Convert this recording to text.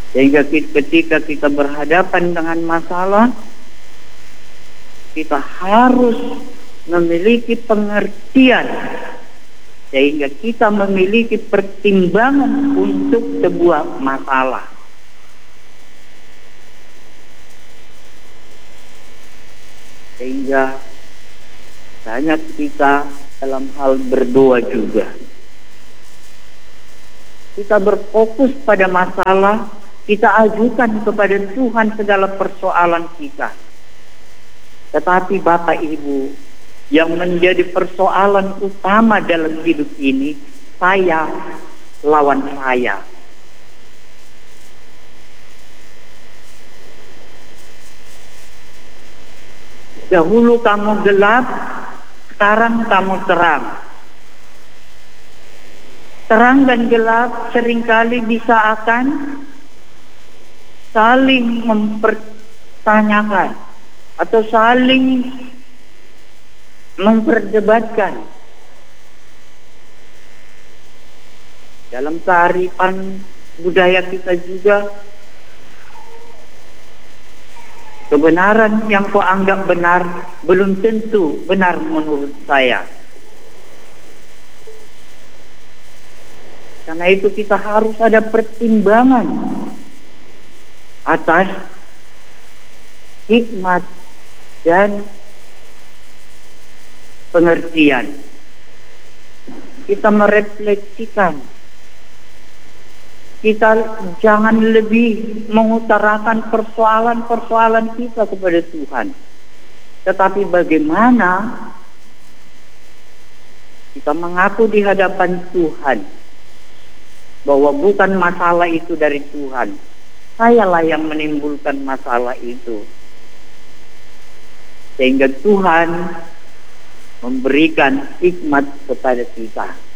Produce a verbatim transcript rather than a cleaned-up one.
Sehingga ketika kita berhadapan dengan masalah, kita harus memiliki pengertian, sehingga kita memiliki pertimbangan untuk sebuah masalah. Sehingga banyak kita dalam hal berdoa juga. Kita berfokus pada masalah, kita ajukan kepada Tuhan segala persoalan kita. Tetapi Bapak Ibu, yang menjadi persoalan utama dalam hidup ini, saya lawan saya. Dahulu kamu gelap, sekarang kamu terang. Terang dan gelap seringkali bisa akan saling mempertanyakan atau saling memperdebatkan. Dalam kearifan budaya kita juga, kebenaran yang kau anggap benar belum tentu benar menurut saya. Karena itu kita harus ada pertimbangan atas hikmat dan pengertian. Kita merefleksikan. Kita jangan lebih mengutarakan persoalan-persoalan kita kepada Tuhan. Tetapi bagaimana kita mengaku di hadapan Tuhan bahwa bukan masalah itu dari Tuhan. Sayalah yang menimbulkan masalah itu. Sehingga Tuhan memberikan hikmat kepada kita.